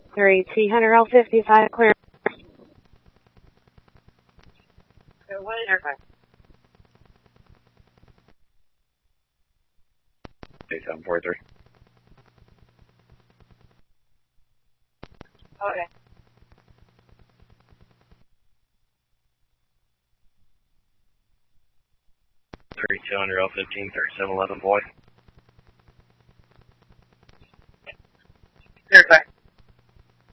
3 T-Hunter L55 clear. Okay. 8743. Okay. 3200 L15 3711 boy.